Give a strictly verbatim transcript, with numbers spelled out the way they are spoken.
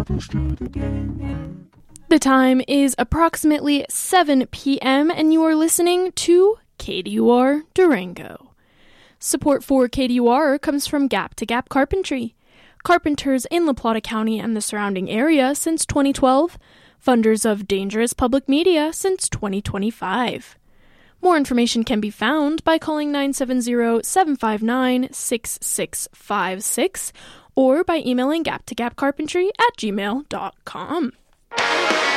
The time is approximately seven p.m. and you are listening to K D U R Durango. Support for K D U R comes from Gap to Gap Carpentry. Carpenters in La Plata County and the surrounding area since twenty twelve. Funders of Dangerous Public Media since twenty twenty-five. More information can be found by calling nine seven zero, seven five nine, six six five six or by emailing gap to gap carpentry at gmail dot com.